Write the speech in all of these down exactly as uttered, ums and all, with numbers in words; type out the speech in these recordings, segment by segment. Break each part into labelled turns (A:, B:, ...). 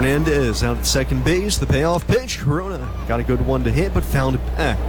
A: Fernandez out at second base. The payoff pitch. Corona got a good one to hit, but found it back.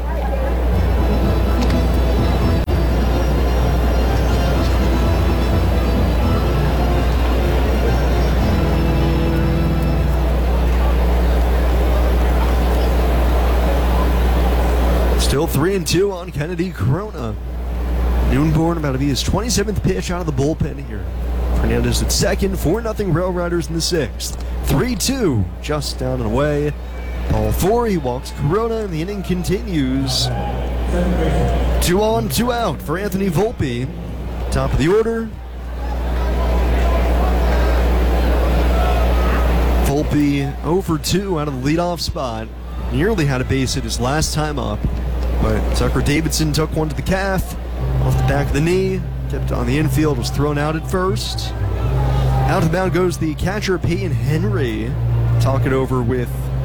A: Still three and two on Kennedy Corona. Noonborn about to be his twenty-seventh pitch out of the bullpen here. Fernandez at second, four nothing Rail Riders in the sixth. three two, just down and away. Ball four, he walks Corona, and the inning continues. Two on, two out for Anthony Volpe. Top of the order. Volpe oh for two out of the leadoff spot. Nearly had a base hit his last time up, but Tucker Davidson took one to the calf, off the back of the knee, kept on the infield, was thrown out at first. Out of the mound goes the catcher, Peyton Henry. Talk it over with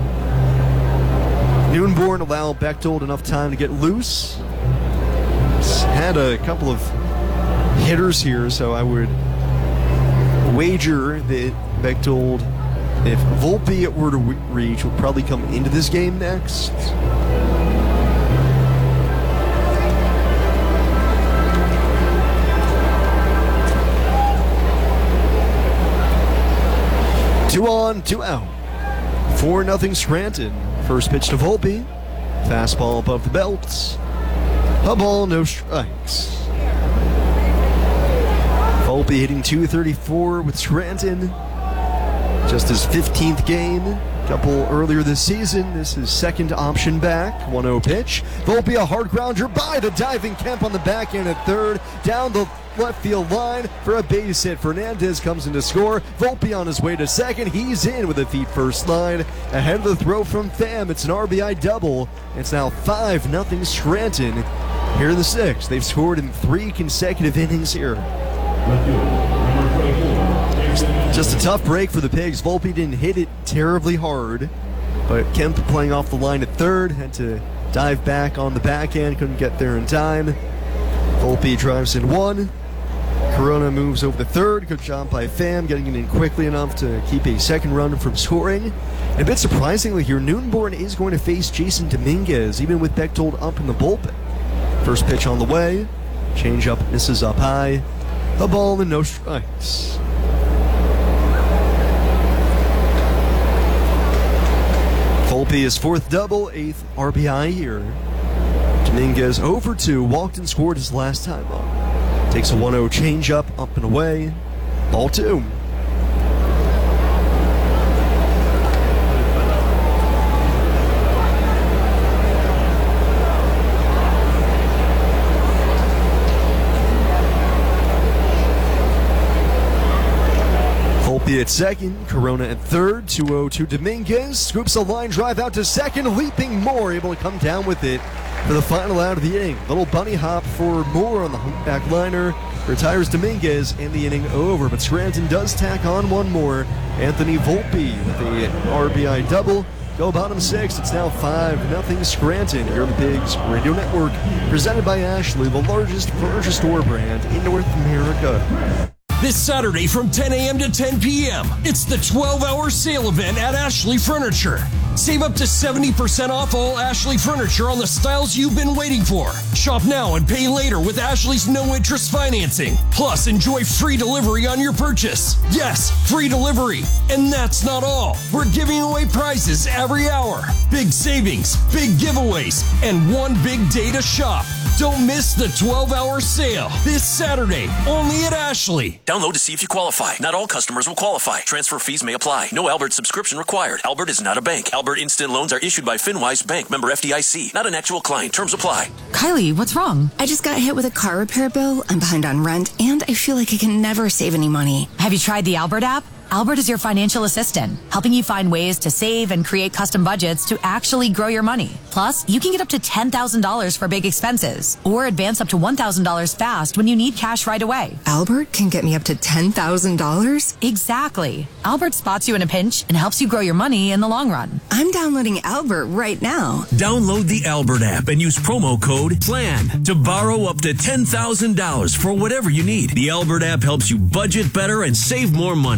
A: Noonborn, allow Bechtold enough time to get loose. He's had a couple of hitters here, so I would wager that Bechtold, if Volpe were to reach, would probably come into this game next. Two on, two out. four nothing Scranton. First pitch to Volpe. Fastball above the belt. A ball, no strikes. Volpe hitting two thirty-four with Scranton. Just his fifteenth game. Couple earlier this season. This is second option back. one oh pitch. Volpe a hard grounder by the diving Kemp on the back end at third. Down the left field line for a base hit. Fernandez comes in to score. Volpe on his way to second. He's in with a feet first line. Ahead of the throw from Pham. It's an R B I double. It's now five nothing Scranton here in the sixth. They've scored in three consecutive innings here. Just a tough break for the Pigs. Volpe didn't hit it terribly hard, but Kemp playing off the line at third, had to dive back on the back end, couldn't get there in time. Volpe drives in one. Corona moves over the third. Good job by Pham, getting it in quickly enough to keep a second run from scoring. And a bit surprisingly here, Noonborn is going to face Jason Dominguez, even with Bechtold up in the bullpen. First pitch on the way. Change up misses up high. A ball and no strikes. Volpe his fourth double, eighth R B I here. Dominguez oh for two, walked and scored his last time up. Takes a one oh changeup, up and away. Ball two. Volpe at second, Corona at third, two oh to Dominguez, scoops a line drive out to second, leaping Moore, able to come down with it for the final out of the inning. Little bunny hop for Moore on the back liner, retires Dominguez, and the inning over. But Scranton does tack on one more. Anthony Volpe with a R B I double. Go bottom six. It's now five nothing Scranton here on the Pigs Radio Network, presented by Ashley, the largest furniture store brand in North America.
B: This Saturday from ten a.m. to ten p.m., it's the twelve hour sale event at Ashley Furniture. Save up to seventy percent off all Ashley Furniture on the styles you've been waiting for. Shop now and pay later with Ashley's no-interest financing. Plus, enjoy free delivery on your purchase. Yes, free delivery. And that's not all. We're giving away prizes every hour. Big savings, big giveaways, and one big day to shop. Don't miss the twelve hour sale this Saturday, only at Ashley.
C: Download to see if you qualify. Not all customers will qualify. Transfer fees may apply. No Albert subscription required. Albert is not a bank. Albert Instant Loans are issued by FinWise Bank, member F D I C. Not an actual client. Terms apply.
D: Kylie, what's wrong? I just got hit with a car repair bill. I'm behind on rent, and I feel like I can never save any money.
E: Have you tried the Albert app? Albert is your financial assistant, helping you find ways to save and create custom budgets to actually grow your money. Plus, you can get up to ten thousand dollars for big expenses or advance up to one thousand dollars fast when you need cash right away.
D: Albert can get me up to ten thousand dollars?
E: Exactly. Albert spots you in a pinch and helps you grow your money in the long run.
D: I'm downloading Albert right now.
F: Download the Albert app and use promo code PLAN to borrow up to ten thousand dollars for whatever you need. The Albert app helps you budget better and save more money, so you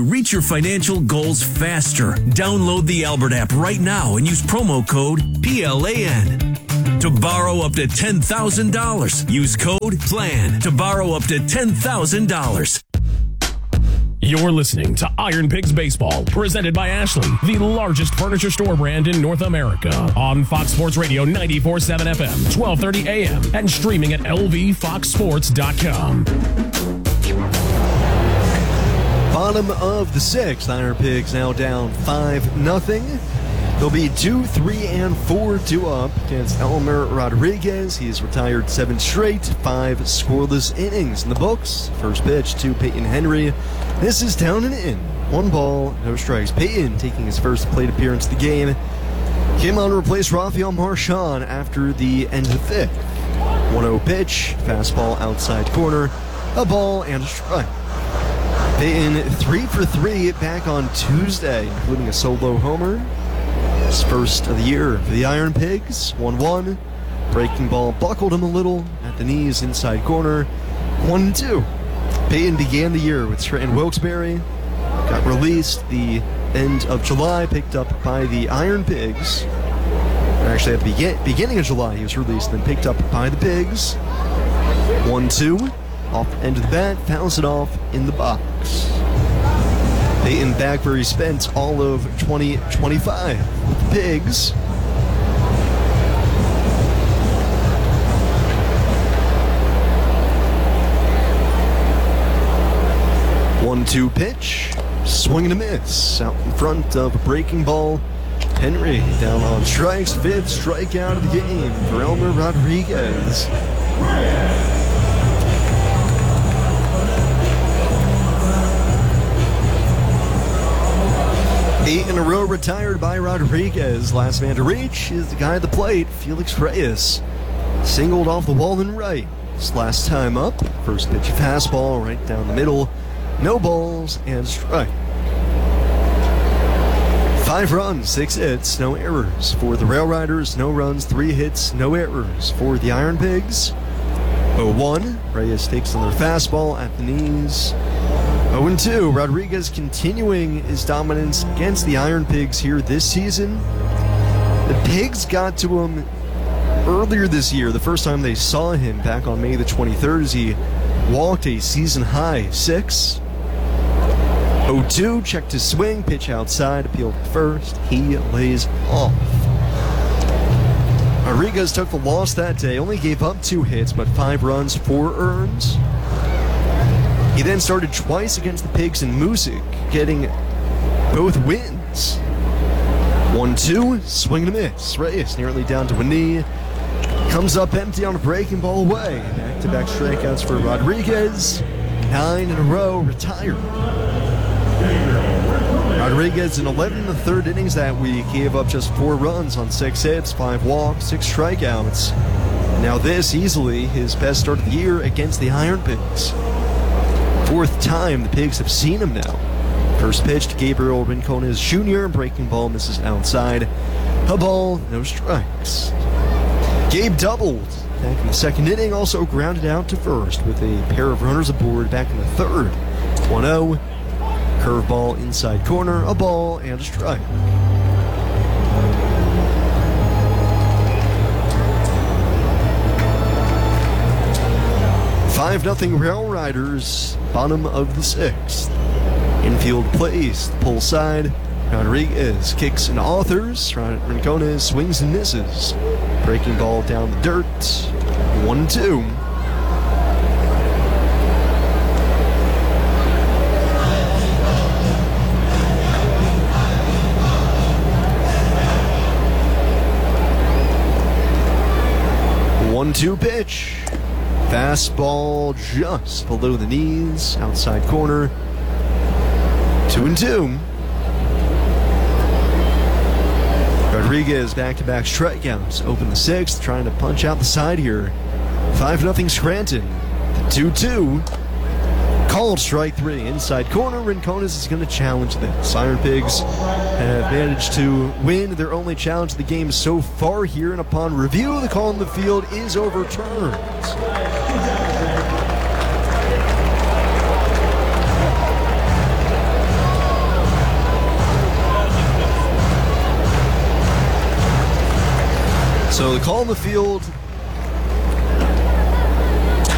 F: you reach your financial goals faster. Download the Albert app right now and use promo code P L A N. To borrow up to ten thousand dollars, use code PLAN to borrow up to ten thousand dollars.
G: You're listening to Iron Pigs Baseball, presented by Ashley, the largest furniture store brand in North America. On Fox Sports Radio ninety-four point seven F M, twelve thirty A M, and streaming at L V fox sports dot com.
A: Bottom of the sixth, Iron Pigs now down five nothing. They'll be two, three, and four due up against Elmer Rodriguez. He's retired seven straight, five scoreless innings in the books. First pitch to Peyton Henry. This is down and in. One ball, no strikes. Peyton taking his first plate appearance of the game. Came on to replace Rafael Marchand after the end of the fifth. one oh pitch, fastball outside corner, a ball and a strike. Peyton three for three back on Tuesday, including a solo homer. His first of the year for the Iron Pigs. one one. Breaking ball buckled him a little at the knees, inside corner. one two. Peyton began the year with Trenton Wilkes-Barre. Got released the end of July, picked up by the Iron Pigs. Actually, at the begin- beginning of July, he was released, then picked up by the Pigs. one two. Off the end of the bat, fouls it off in the box. Peyton back where he spent all of twenty twenty-five with the Pigs. one two pitch, swing and a miss. Out in front of a breaking ball. Henry down on strikes, fifth strikeout of the game for Elmer Rodriguez. Eight in a row retired by Rodriguez. Last man to reach is the guy at the plate, Felix Reyes. Singled off the wall and right. His last time up, first pitch fastball right down the middle. No balls and strike. Five runs, six hits, no errors for the Rail Riders. No runs, three hits, no errors for the Iron Pigs. oh one. Reyes takes on their fastball at the knees. oh two. Rodriguez continuing his dominance against the Iron Pigs here this season. The Pigs got to him earlier this year, the first time they saw him back on May the twenty-third, as he walked a season-high six. oh two, checked his swing, pitch outside, appealed first. He lays off. Rodriguez took the loss that day, only gave up two hits, but five runs, four earns. He then started twice against the Pigs in Moosic, getting both wins. one two, swing and a miss. Reyes nearly down to a knee. Comes up empty on a breaking ball away. Back-to-back strikeouts for Rodriguez. Nine in a row, retired. Rodriguez in eleven in the third innings that week gave up just four runs on six hits, five walks, six strikeouts. Now this easily his best start of the year against the Iron Pigs. Fourth time the Pigs have seen him now. First pitch to Gabriel Rincones Junior Breaking ball misses outside. A ball, no strikes. Gabe doubled back in the second inning, also grounded out to first with a pair of runners aboard back in the third. one oh. Curveball inside corner, a ball, and a strike. five nothing Rail Riders, bottom of the sixth. Infield plays, pull side. Rodriguez kicks and authors. Rincones swings and misses. Breaking ball down the dirt. one two. one two pitch. Fastball just below the knees, outside corner. Two and two. Rodriguez back-to-back strikeouts. Open the sixth, trying to punch out the side here. five nothing Scranton. The two two. Called strike three. Inside corner. Rincones is going to challenge this. Iron Pigs have managed to win their only challenge of the game so far here, and upon review, the call in the field is overturned. So the call in the field